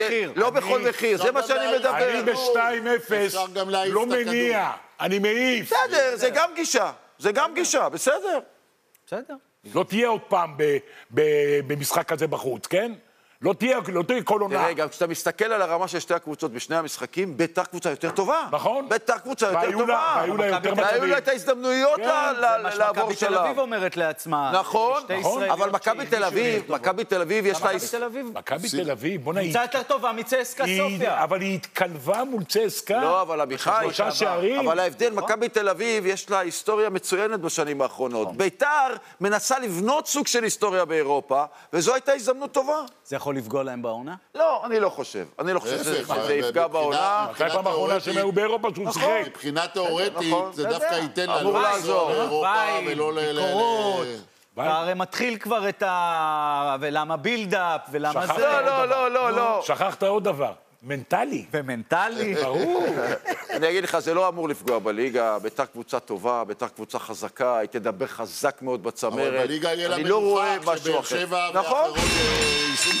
לא בכל מחיר, זה מה שאני מדבר. אני ב-2-0 לא מניע, אני מעיף. בסדר, זה גם גישה. זה גם גישה, בסדר. בסדר. לא תהיה עוד פעם במשחק כזה בחוץ, כן? לא תהיה כל עונה. תראה, גם כשאתה מסתכל על הרמה של שתי הקבוצות בשני המשחקים, בית"ר קבוצה יותר טובה. נכון. בית"ר קבוצה יותר טובה. והיו לה יותר והיו מצבים. לה את ההזדמנויות לעבור מכבי תל שלב. אביב אומרת לעצמה. נכון, שתי ישראליות אבל מכבי תל אביב יש לה... מכבי תל אביב. מכבי תל אביב, בוא נעיד. קבוצה יותר טובה מצסקה סופיה. אבל היא התקלבה מול צסקה. לא, אבל עמיחי, שלושה שערים. אבל ההבדל, מכבי תל אביב יש לה היסטוריה מצוינת בשנים האחרונות. בית"ר מנסה לבנות סוג של היסטוריה באירופה, וזו הייתה הזדמנות טובה. זה יכול לפגוע להם בעונה? לא, אני לא חושב. אני לא חושב שזה יפגע בעונה. אחרי פעם האחרונה שהם היו באירופה שהוא שיחק. מבחינה תיאורטית, זה דווקא ייתן לנו אמור לעזור. לאירופה ולא ביקורות. הרי מתחיל כבר את ה... ולמה בילדאפ, ולמה זה... לא. שכחת עוד דבר. מנטלי. ומנטלי. ברור. אני אגיד לך, זה לא אמור לפגוע בליגה, בית"ר קבוצה טובה, בית"ר קבוצה חזקה, היא תדבר חזק מאוד בצמרת. אבל בליגה יהיה לה אני לא רואה מנוחה משהו אחר. שבאר שבע נכון? ואחרות ייסעו